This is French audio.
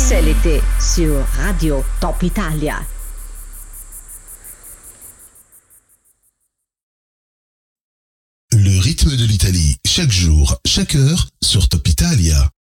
C'est l'été sur Radio Top Italia. Le rythme de l'Italie, chaque jour, chaque heure, sur Top Italia.